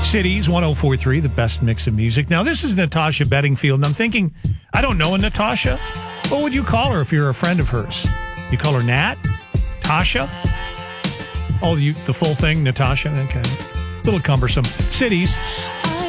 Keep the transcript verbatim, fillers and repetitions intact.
Cities one oh four point three, the best mix of music. Now, this is Natasha Bedingfield, and I'm thinking, I don't know a Natasha. What would you call her if you're a friend of hers? You call her Nat? Tasha? Oh, you, the full thing, Natasha? Okay. A little cumbersome. Cities.